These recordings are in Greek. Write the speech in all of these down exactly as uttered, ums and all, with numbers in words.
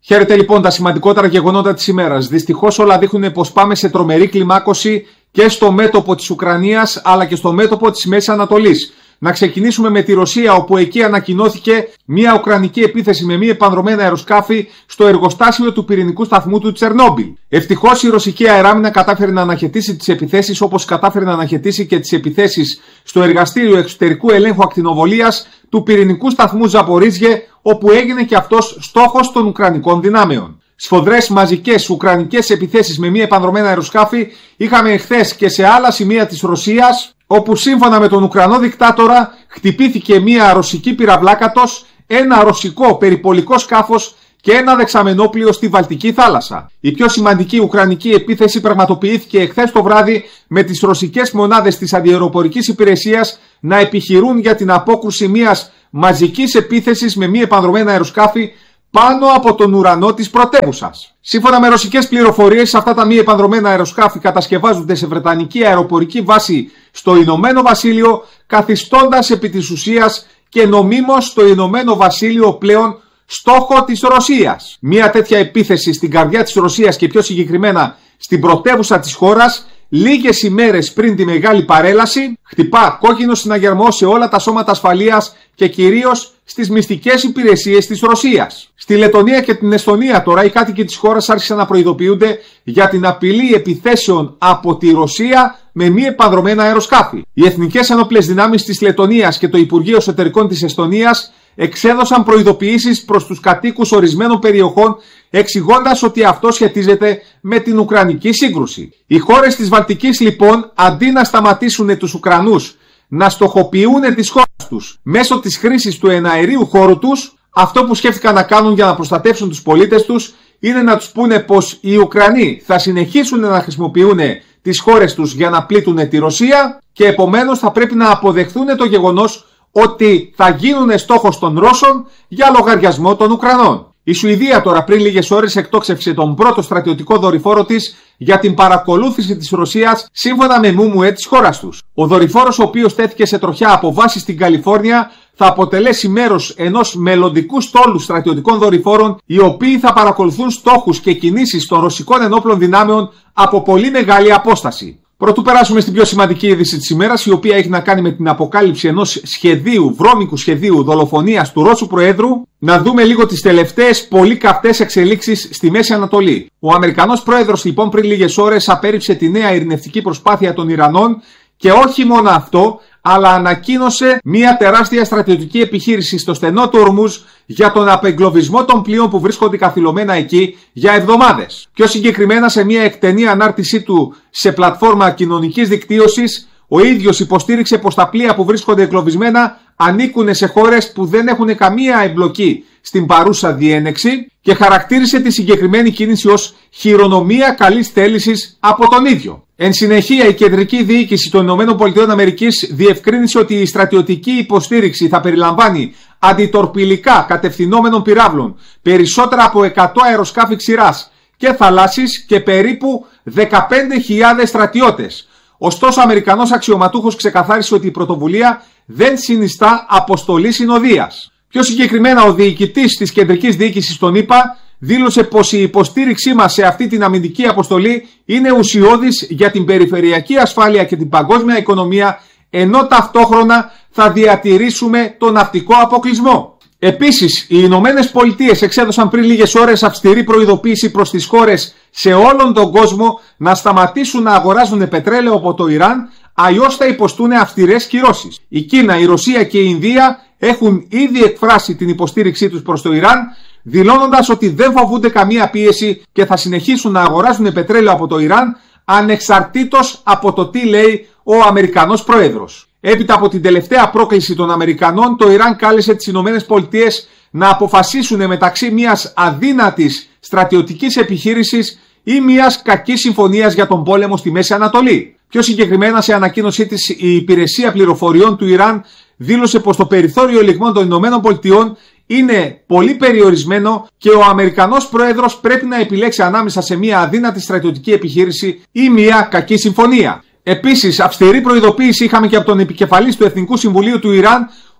Χαίρετε λοιπόν τα σημαντικότερα γεγονότα της ημέρας. Δυστυχώς όλα δείχνουν πως πάμε σε τρομερή κλιμάκωση και στο μέτωπο της Ουκρανίας αλλά και στο μέτωπο της Μέσης Ανατολής. Να ξεκινήσουμε με τη Ρωσία, όπου εκεί ανακοινώθηκε μια ουκρανική επίθεση με μη επανδρομένα αεροσκάφη στο εργοστάσιο του πυρηνικού σταθμού του Τσερνόμπιλ. Ευτυχώς η ρωσική αεράμινα κατάφερε να αναχαιτήσει τις επιθέσεις, όπως κατάφερε να αναχαιτήσει και τις επιθέσεις στο εργαστήριο εξωτερικού ελέγχου ακτινοβολίας του πυρηνικού σταθμού Ζαπορίζιε, όπου έγινε και αυτός στόχος των ουκρανικών δυνάμεων. Σφοδρές μαζικές ουκρανικές επιθέσεις με μη επανδρομένα αεροσκάφη είχαμε εχθές και σε άλλα σημεία της Ρωσίας, όπου σύμφωνα με τον Ουκρανό δικτάτορα χτυπήθηκε μια ρωσική πυραυλάκατος, ένα ρωσικό περιπολικό σκάφος και ένα δεξαμενόπλιο στη Βαλτική θάλασσα. Η πιο σημαντική ουκρανική επίθεση πραγματοποιήθηκε εχθές το βράδυ με τις ρωσικές μονάδες της αντιαεροπορικής υπηρεσίας να επιχειρούν για την απόκρουση μιας μαζικής επίθεσης με μη επανδρομένα αεροσκάφη πάνω από τον ουρανό της πρωτεύουσας. Σύμφωνα με ρωσικές πληροφορίες, αυτά τα μη επανδρομένα αεροσκάφη κατασκευάζονται σε βρετανική αεροπορική βάση στο Ηνωμένο Βασίλειο, καθιστώντας επί της ουσίας και νομίμως το Ηνωμένο Βασίλειο πλέον στόχο της Ρωσίας. Μια τέτοια επίθεση στην καρδιά της Ρωσίας και πιο συγκεκριμένα στην πρωτεύουσα της χώρας, λίγες ημέρες πριν τη μεγάλη παρέλαση, χτυπά κόκκινο συναγερμό σε όλα τα σώματα ασφαλείας και κυρίως στις μυστικές υπηρεσίες της Ρωσίας. Στη Λετονία και την Εσθονία τώρα οι κάτοικοι της χώρας άρχισαν να προειδοποιούνται για την απειλή επιθέσεων από τη Ρωσία με μη επανδρομένα αεροσκάφη. Οι Εθνικές Ενόπλες Δυνάμεις της Λετονίας και το Υπουργείο Εσωτερικών της Εσθονίας εξέδωσαν προειδοποιήσεις προς τους κατοίκους ορισμένων περιοχών, εξηγώντας ότι αυτό σχετίζεται με την Ουκρανική σύγκρουση. Οι χώρες της Βαλτικής λοιπόν, αντί να σταματήσουν τους Ουκρανούς να στοχοποιούν τις χώρες τους μέσω της χρήσης του εναερίου χώρου τους, αυτό που σκέφτηκαν να κάνουν για να προστατεύσουν τους πολίτες τους είναι να τους πούνε πως οι Ουκρανοί θα συνεχίσουν να χρησιμοποιούν τις χώρες τους για να πλήττουν τη Ρωσία και επομένως θα πρέπει να αποδεχθούν το γεγονός ότι θα γίνουν στόχος των Ρώσων για λογαριασμό των Ουκρανών. Η Σουηδία τώρα πριν λίγες ώρες εκτόξευσε τον πρώτο στρατιωτικό δορυφόρο της για την παρακολούθηση της Ρωσίας σύμφωνα με ΜΜΕ της χώρας τους. Ο δορυφόρος, ο οποίος τέθηκε σε τροχιά από βάση στην Καλιφόρνια, θα αποτελέσει μέρος ενός μελλοντικού στόλου στρατιωτικών δορυφόρων, οι οποίοι θα παρακολουθούν στόχους και κινήσεις των ρωσικών ενόπλων δυνάμεων από πολύ μεγάλη απόσταση. Πρωτού περάσουμε στην πιο σημαντική είδηση της ημέρας, η οποία έχει να κάνει με την αποκάλυψη ενός σχεδίου, βρώμικου σχεδίου δολοφονίας του Ρώσου Προέδρου, να δούμε λίγο τις τελευταίες πολύ καυτές εξελίξεις στη Μέση Ανατολή. Ο Αμερικανός Πρόεδρος λοιπόν πριν λίγες ώρες απέρριψε τη νέα ειρηνευτική προσπάθεια των Ιρανών και όχι μόνο αυτό, αλλά ανακοίνωσε μια τεράστια στρατιωτική επιχείρηση στο στενό του Ορμούζ για τον απεγκλωβισμό των πλοίων που βρίσκονται καθυλωμένα εκεί για εβδομάδες. Πιο συγκεκριμένα, σε μια εκτενή ανάρτησή του σε πλατφόρμα κοινωνικής δικτύωσης, ο ίδιος υποστήριξε πως τα πλοία που βρίσκονται εγκλωβισμένα ανήκουν σε χώρες που δεν έχουν καμία εμπλοκή στην παρούσα διένεξη και χαρακτήρισε τη συγκεκριμένη κίνηση ως χειρονομία καλής θέλησης από τον ίδιο. Εν συνεχεία, η κεντρική διοίκηση των ΗΠΑ διευκρίνησε ότι η στρατιωτική υποστήριξη θα περιλαμβάνει αντιτορπιλικά κατευθυνόμενων πυράβλων, περισσότερα από εκατό αεροσκάφη ξηράς και θαλάσσης και περίπου δεκαπέντε χιλιάδες στρατιώτες. Ωστόσο, ο Αμερικανός αξιωματούχος ξεκαθάρισε ότι η πρωτοβουλία δεν συνιστά αποστολή συνοδείας. Πιο συγκεκριμένα, ο διοικητής της κεντρικής διοίκησης των ΗΠΑ δήλωσε πως η υποστήριξή μας σε αυτή την αμυντική αποστολή είναι ουσιώδης για την περιφερειακή ασφάλεια και την παγκόσμια οικονομία, ενώ ταυτόχρονα θα διατηρήσουμε τον ναυτικό αποκλεισμό. Επίσης, οι Ηνωμένες Πολιτείες εξέδωσαν πριν λίγες ώρες αυστηρή προειδοποίηση προς τις χώρες σε όλον τον κόσμο να σταματήσουν να αγοράζουν πετρέλαιο από το Ιράν, αλλιώς θα υποστούν αυστηρές κυρώσεις. Η Κίνα, η Ρωσία και η Ινδία έχουν ήδη εκφράσει την υποστήριξή τους προς το Ιράν, δηλώνοντας ότι δεν φοβούνται καμία πίεση και θα συνεχίσουν να αγοράζουν πετρέλαιο από το Ιράν ανεξαρτήτως από το τι λέει ο Αμερικανός Πρόεδρος. Έπειτα από την τελευταία πρόκληση των Αμερικανών, το Ιράν κάλεσε τις Ηνωμένες Πολιτείες να αποφασίσουν μεταξύ μιας αδύνατης στρατιωτικής επιχείρησης ή μιας κακής συμφωνίας για τον πόλεμο στη Μέση Ανατολή. Πιο συγκεκριμένα, σε ανακοίνωσή της, η Υπηρεσία Πληροφοριών του Ιράν δήλωσε πως το περιθώριο λιγμών των Ηνωμένων Πολιτειών είναι πολύ περιορισμένο και ο Αμερικανός Πρόεδρος πρέπει να επιλέξει ανάμεσα σε μια αδύνατη στρατιωτική επιχείρηση ή μια κακή συμφωνία. Επίσης, αυστηρή προειδοποίηση είχαμε και από τον επικεφαλής του Εθνικού Συμβουλίου του Ιράν,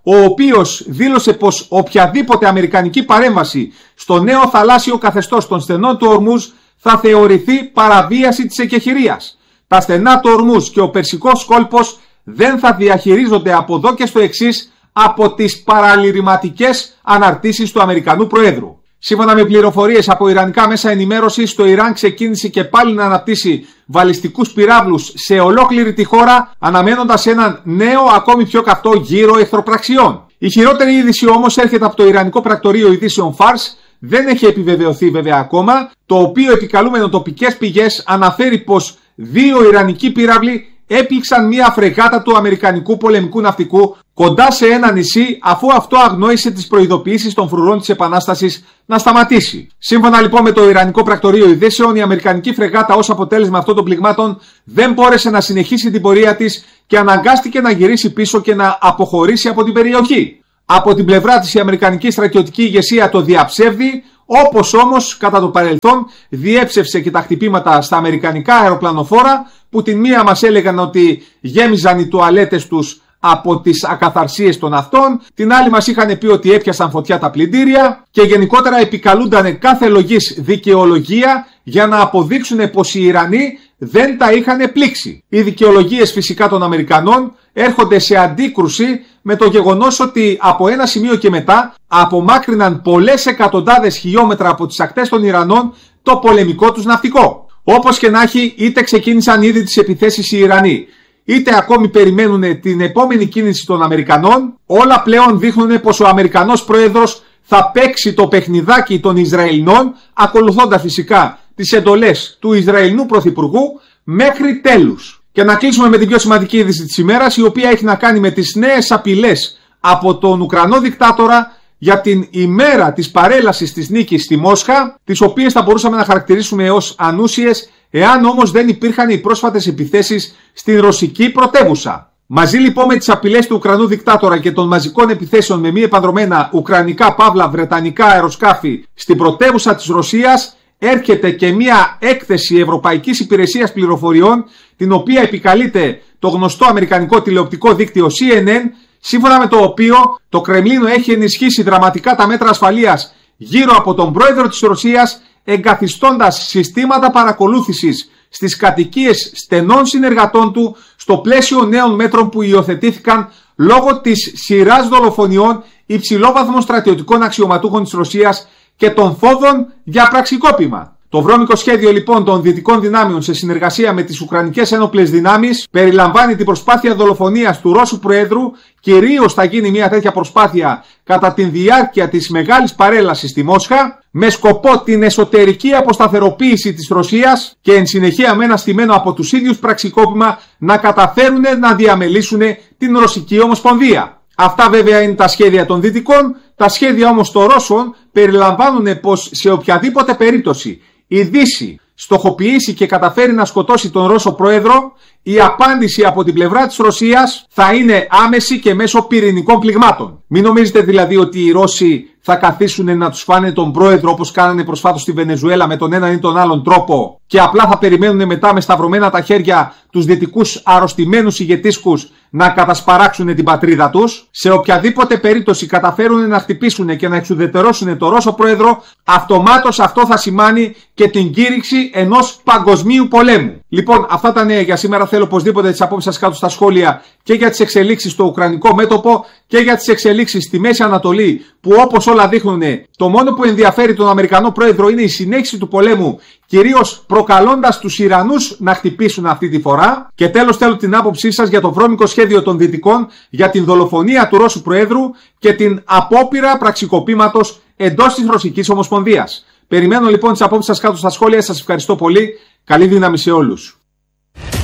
ο οποίος δήλωσε πως οποιαδήποτε αμερικανική παρέμβαση στο νέο θαλάσσιο καθεστώς των στενών του Ορμούζ θα θεωρηθεί παραβίαση της εκεχηρίας. Τα στενά του Ορμούζ και ο Περσικός κόλπος δεν θα διαχειρίζονται από εδώ και στο εξής από τις παραλυρηματικές αναρτήσεις του Αμερικανού Προέδρου. Σύμφωνα με πληροφορίες από ιρανικά μέσα ενημέρωσης, το Ιράν ξεκίνησε και πάλι να αναπτύσσει βαλιστικούς πυράβλους σε ολόκληρη τη χώρα, αναμένοντας έναν νέο ακόμη πιο καυτό γύρο εχθροπραξιών. Η χειρότερη είδηση όμως έρχεται από το Ιρανικό Πρακτορείο Ειδήσεων Φάρς, δεν έχει επιβεβαιωθεί βέβαια ακόμα, το οποίο επικαλούμενο τοπικές πηγές αναφέρει πως δύο ιρανικοί πύραυλοι έπληξαν μια φρεγάτα του Αμερικανικού πολεμικού ναυτικού κοντά σε ένα νησί, αφού αυτό αγνόησε τις προειδοποιήσεις των φρουρών της Επανάστασης να σταματήσει. Σύμφωνα λοιπόν με το Ιρανικό Πρακτορείο Ειδήσεων, η Αμερικανική φρεγάτα ως αποτέλεσμα αυτών των πληγμάτων δεν μπόρεσε να συνεχίσει την πορεία της και αναγκάστηκε να γυρίσει πίσω και να αποχωρήσει από την περιοχή. Από την πλευρά της η Αμερικανική στρατιωτική ηγεσία το διαψεύδει, όπως όμως κατά το παρελθόν διέψευσε και τα χτυπήματα στα αμερικανικά αεροπλανοφόρα, που την μία μας έλεγαν ότι γέμιζαν οι τουαλέτες τους από τις ακαθαρσίες των αυτών, την άλλη μας είχαν πει ότι έπιασαν φωτιά τα πλυντήρια και γενικότερα επικαλούνταν κάθε λογής δικαιολογία για να αποδείξουν πως οι Ιρανοί δεν τα είχαν πλήξει. Οι δικαιολογίες φυσικά των Αμερικανών έρχονται σε αντίκρουση με το γεγονός ότι από ένα σημείο και μετά απομάκρυναν πολλές εκατοντάδες χιλιόμετρα από τις ακτές των Ιρανών το πολεμικό τους ναυτικό. Όπως και να έχει, είτε ξεκίνησαν ήδη τις επιθέσεις οι Ιρανοί, είτε ακόμη περιμένουν την επόμενη κίνηση των Αμερικανών, όλα πλέον δείχνουν πως ο Αμερικανός Πρόεδρος θα παίξει το παιχνιδάκι των Ισραηλινών, ακολουθώντας φυσικά τις εντολές του Ισραηλινού Πρωθυπουργού μέχρι τέλους. Και να κλείσουμε με την πιο σημαντική είδηση της ημέρας, η οποία έχει να κάνει με τις νέες απειλές από τον Ουκρανό δικτάτορα για την ημέρα της παρέλασης της νίκης στη Μόσχα, τις οποίες θα μπορούσαμε να χαρακτηρίσουμε ως ανούσιες, εάν όμως δεν υπήρχαν οι πρόσφατες επιθέσεις στην ρωσική πρωτεύουσα. Μαζί λοιπόν με τις απειλές του Ουκρανού δικτάτορα και των μαζικών επιθέσεων με μη επανδρομένα ουκρανικά παύλα βρετανικά αεροσκάφη στην πρωτεύουσα της Ρωσίας, έρχεται και μια έκθεση Ευρωπαϊκής Υπηρεσίας Πληροφοριών, την οποία επικαλείται το γνωστό αμερικανικό τηλεοπτικό δίκτυο σι εν εν, σύμφωνα με το οποίο το Κρεμλίνο έχει ενισχύσει δραματικά τα μέτρα ασφαλείας γύρω από τον πρόεδρο της Ρωσίας, εγκαθιστώντας συστήματα παρακολούθησης στις κατοικίες στενών συνεργατών του στο πλαίσιο νέων μέτρων που υιοθετήθηκαν λόγω της σειράς δολοφονιών υψηλόβαθμων στρατιωτικών αξιωματούχων της Ρωσίας και των φόβων για πραξικόπημα. Το βρώμικο σχέδιο λοιπόν των δυτικών δυνάμεων σε συνεργασία με τις Ουκρανικές ένοπλες δυνάμεις περιλαμβάνει την προσπάθεια δολοφονίας του Ρώσου Προέδρου. Κυρίως θα γίνει μια τέτοια προσπάθεια κατά τη διάρκεια της μεγάλης παρέλασης στη Μόσχα, με σκοπό την εσωτερική αποσταθεροποίηση της Ρωσίας και εν συνεχεία με ένα στημένο από τους ίδιους πραξικόπημα να καταφέρουν να διαμελήσουν την Ρωσική Ομοσπονδία. Αυτά βέβαια είναι τα σχέδια των Δυτικών. Τα σχέδια όμως των Ρώσων περιλαμβάνουν πως σε οποιαδήποτε περίπτωση η Δύση στοχοποιήσει και καταφέρει να σκοτώσει τον Ρώσο Πρόεδρο, η απάντηση από την πλευρά της Ρωσίας θα είναι άμεση και μέσω πυρηνικών πληγμάτων. Μην νομίζετε δηλαδή ότι οι Ρώσοι θα καθίσουν να τους φάνε τον Πρόεδρο όπως κάνανε προσφάτως στη Βενεζουέλα με τον έναν ή τον άλλον τρόπο και απλά θα περιμένουν μετά με σταυρωμένα τα χέρια τους δυτικούς αρρωστημένους ηγετήσκους να κατασπαράξουν την πατρίδα τους. Σε οποιαδήποτε περίπτωση καταφέρουν να χτυπήσουν και να εξουδετερώσουν τον Ρώσο Πρόεδρο, αυτομάτως αυτό θα σημάνει και την κήρυξη ενός παγκοσμίου πολέμου. Λοιπόν, αυτά τα νέα για σήμερα. Θέλω οπωσδήποτε τις απόψεις σας κάτω στα σχόλια και για τις εξελίξεις στο ουκρανικό μέτωπο και για τις εξελίξεις στη Μέση Ανατολή, που όπως όλα δείχνουν, το μόνο που ενδιαφέρει τον Αμερικανό Πρόεδρο είναι η συνέχιση του πολέμου, κυρίως προκαλώντας τους Ιρανούς να χτυπήσουν αυτή τη φορά. Και τέλος θέλω την άποψή σας για το βρώμικο σχέδιο των Δυτικών για την δολοφονία του Ρώσου Προέδρου και την απόπειρα πραξικοπήματος εντός της Ρωσικής Ομοσπονδίας. Περιμένω λοιπόν τις απόψεις σας κάτω στα σχόλια. Σας ευχαριστώ πολύ. Καλή δύναμη σε όλους.